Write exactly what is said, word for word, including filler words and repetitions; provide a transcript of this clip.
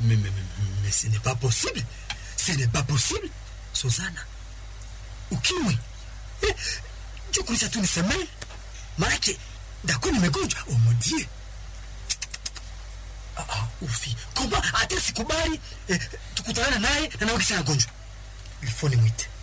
Mais, mais, mais, mais ce n'est pas possible. Ce n'est pas possible. Suzana. Ukimwi. Eh, jukulisha tu nisemee. Maanake, dako nimegonjwa. Oh mon Dieu. Ah, ah, ufi. Kumba, hata sikubali. Eh, tukutana naye na nawe kisa gonjwa. Il faut nimwite.